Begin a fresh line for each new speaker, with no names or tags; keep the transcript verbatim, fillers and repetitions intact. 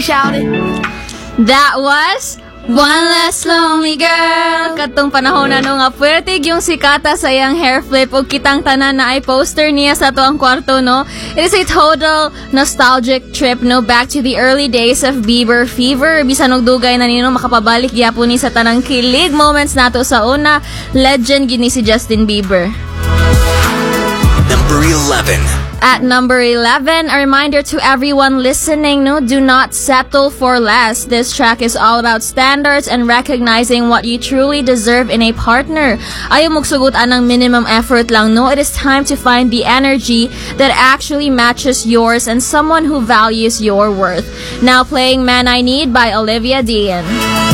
shout it.
That was One Less Lonely Girl. Katong panahon na no nga puwertig yung sikata sa iyang hair flip o kitang tanan na ay poster niya sa to ang kwarto, no? It is a total nostalgic trip, no? Back to the early days of Bieber fever. Bisan og dugay na nino makapabalik gyapon ni sa tanang kilig moments nato sa una. Legend yun ni si Justin Bieber.
Number eleven.
At number eleven, a reminder to everyone listening, no, do not settle for less. This track is all about standards and recognizing what you truly deserve in a partner. Ayaw magsugutan ng minimum effort lang, no? It is time to find the energy that actually matches yours and someone who values your worth. Now playing Man I Need by Olivia Dean.